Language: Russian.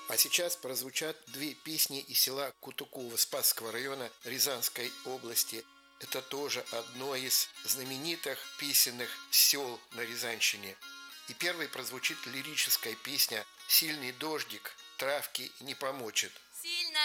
А сейчас прозвучат две песни из села Кутукова Спасского района Рязанской области. Это тоже одно из знаменитых песенных сел на Рязанщине. И первой прозвучит лирическая песня «Сильный дождик травки не помочит». Сильно